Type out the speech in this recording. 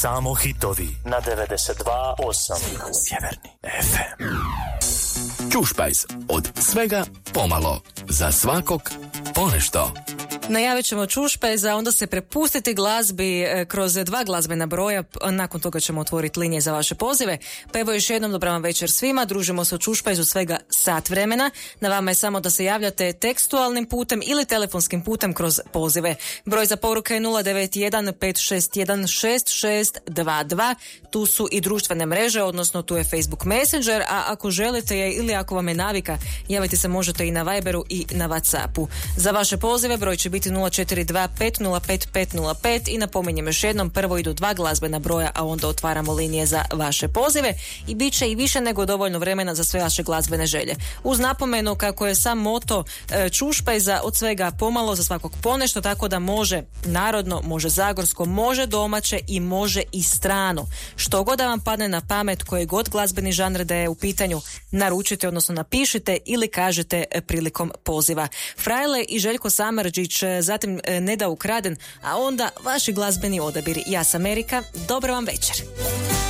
Samo hitovi na 92.8 Sjeverni FM. Čušpajz, od svega pomalo, za svakog ponešto. Najavit ćemo Čušpajz, a onda se prepustiti glazbi kroz 2 glazbena broja. Nakon toga ćemo otvoriti linije za vaše pozive. Pa evo još jednom dobar vam večer svima. Družimo se u Čušpajzu svega sat vremena. Na vama je samo da se javljate tekstualnim putem ili telefonskim putem kroz pozive. Broj za poruke je 091 561 6622. Tu su i društvene mreže, odnosno tu je Facebook Messenger, a ako želite je ili ako vam je navika, javite se možete i na Viberu i na Whatsappu. Za vaše pozive broj će biti 042 505 505 i napominjem još jednom, prvo idu 2 glazbena broja, a onda otvaramo linije za vaše pozive i bit će i više nego dovoljno vremena za sve vaše glazbene želje. Uz napomenu kako je sam moto Čušpajza od svega pomalo, za svakog ponešto, tako da može narodno, može zagorsko, može domaće i može i strano. Što god da vam padne na pamet, koji god glazbeni žanr da je u pitanju, naručite, odnosno napišite ili kažete prilikom poziva. Frajle i Željko Samardžić, zatim Neda Ukraden, a onda vaši glazbeni odabiri. Ja sam Erika, dobro vam večer.